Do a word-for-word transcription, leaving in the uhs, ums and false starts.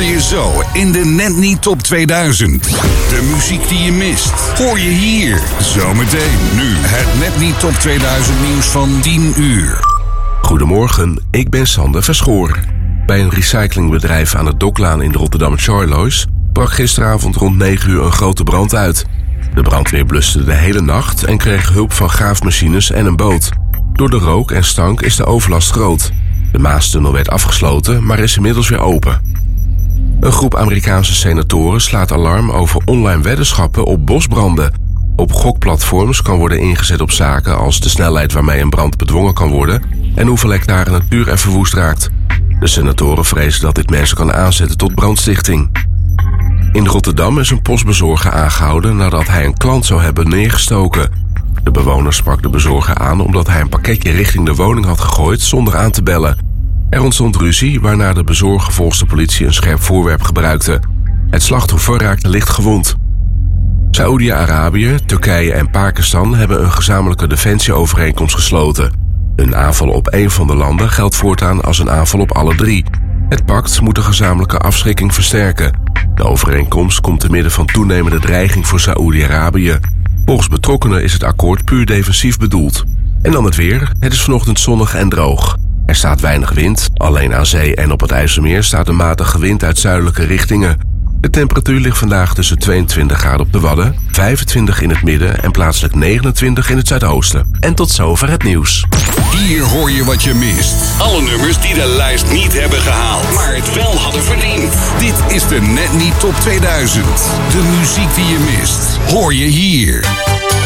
je zo in de Net Niet Top tweeduizend. De muziek die je mist, hoor je hier. Zometeen nu het Net Niet Top tweeduizend nieuws van tien uur. Goedemorgen, ik ben Sander Verschoor. Bij een recyclingbedrijf aan de Doklaan in de Rotterdammer Charloes brak gisteravond rond negen uur een grote brand uit. De brandweer bluste de hele nacht en kreeg hulp van graafmachines en een boot. Door de rook en stank is de overlast groot. De Maastunnel werd afgesloten, maar is inmiddels weer open. Een groep Amerikaanse senatoren slaat alarm over online weddenschappen op bosbranden. Op gokplatforms kan worden ingezet op zaken als de snelheid waarmee een brand bedwongen kan worden en hoeveel hectare natuur er verwoest raakt. De senatoren vrezen dat dit mensen kan aanzetten tot brandstichting. In Rotterdam is een postbezorger aangehouden nadat hij een klant zou hebben neergestoken. De bewoner sprak de bezorger aan omdat hij een pakketje richting de woning had gegooid zonder aan te bellen. Er ontstond ruzie, waarna de bezorger volgens de politie een scherp voorwerp gebruikte. Het slachtoffer raakte licht gewond. Saoedi-Arabië, Turkije en Pakistan hebben een gezamenlijke defensieovereenkomst gesloten. Een aanval op één van de landen geldt voortaan als een aanval op alle drie. Het pact moet de gezamenlijke afschrikking versterken. De overeenkomst komt te midden van toenemende dreiging voor Saoedi-Arabië. Volgens betrokkenen is het akkoord puur defensief bedoeld. En dan het weer. Het is vanochtend zonnig en droog. Er staat weinig wind. Alleen aan zee en op het IJsselmeer staat een matige wind uit zuidelijke richtingen. De temperatuur ligt vandaag tussen tweeëntwintig graden op de Wadden, vijfentwintig in het midden en plaatselijk negenentwintig in het zuidoosten. En tot zover het nieuws. Hier hoor je wat je mist. Alle nummers die de lijst niet hebben gehaald, maar het wel hadden verdiend. Dit is de Net Niet Top tweeduizend. De muziek die je mist, hoor je hier.